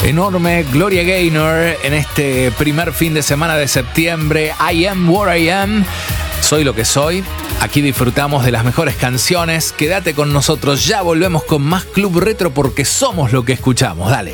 Enorme Gloria Gaynor en este primer fin de semana de septiembre. I am what I am. Soy lo que soy. Aquí disfrutamos de las mejores canciones. Quédate con nosotros. Ya volvemos con más Club Retro porque somos lo que escuchamos. Dale.